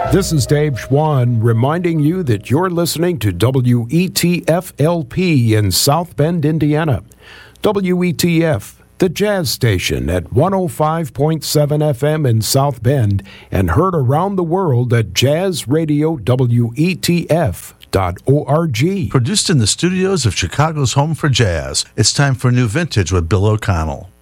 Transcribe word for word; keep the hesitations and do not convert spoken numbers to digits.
This is Dave Schwann reminding you that you're listening to W E T F L P in South Bend, Indiana. W E T F, the jazz station at one oh five point seven F M in South Bend and heard around the world at jazz radio W E T F dot org. Produced in the studios of Chicago's Home for Jazz, it's time for New Vintage with Bill O'Connell.